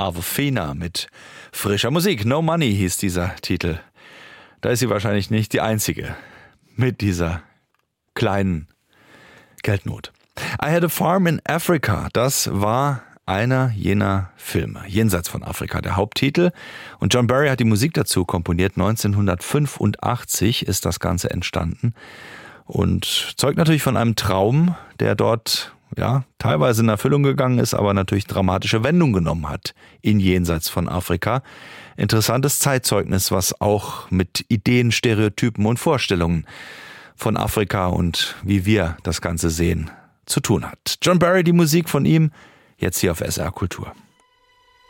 Awofina mit frischer Musik. No Money hieß dieser Titel. Da ist sie wahrscheinlich nicht die einzige mit dieser kleinen Geldnot. I Had a Farm in Africa, das war einer jener Filme, jenseits von Afrika, der Haupttitel. Und John Barry hat die Musik dazu komponiert. 1985 ist das Ganze entstanden und zeugt natürlich von einem Traum, der dort teilweise in Erfüllung gegangen ist, aber natürlich dramatische Wendung genommen hat in jenseits von Afrika. Interessantes Zeitzeugnis, was auch mit Ideen, Stereotypen und Vorstellungen von Afrika und wie wir das Ganze sehen, zu tun hat. John Barry, die Musik von ihm, jetzt hier auf SR Kultur.